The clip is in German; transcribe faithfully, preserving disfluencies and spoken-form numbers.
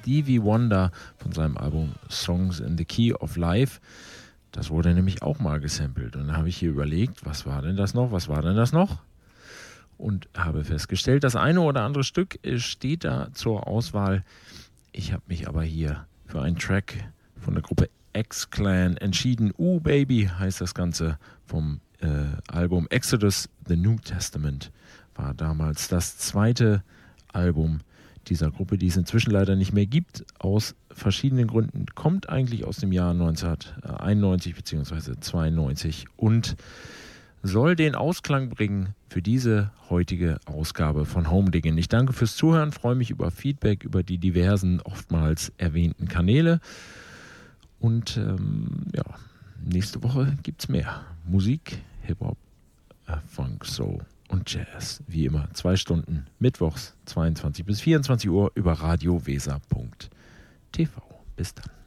Stevie Wonder von seinem Album Songs in the Key of Life. Das wurde nämlich auch mal gesampelt. Und dann habe ich hier überlegt, was war denn das noch, was war denn das noch? Und habe festgestellt, das eine oder andere Stück steht da zur Auswahl. Ich habe mich aber hier für einen Track von der Gruppe X-Clan entschieden. Uh, Baby heißt das Ganze vom äh, Album Exodus, The New Testament. War damals das zweite Album dieser Gruppe, die es inzwischen leider nicht mehr gibt, aus verschiedenen Gründen. Kommt eigentlich aus dem Jahr neunzehnhunderteinundneunzig bzw. zweiundneunzig und soll den Ausklang bringen für diese heutige Ausgabe von Home-Diggin'. Ich danke fürs Zuhören, freue mich über Feedback, über die diversen, oftmals erwähnten Kanäle. Und ähm, ja, nächste Woche gibt es mehr Musik, Hip-Hop, äh, Funk, Soul und Jazz. Wie immer, zwei Stunden, mittwochs, zweiundzwanzig bis vierundzwanzig Uhr über radioweser punkt t v. Bis dann.